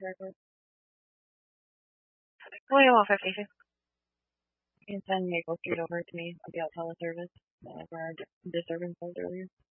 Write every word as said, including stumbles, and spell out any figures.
record. William one fifty-six. You can send Maple Street over to me. I'll be out teleservice uh, for our disturbance calls earlier.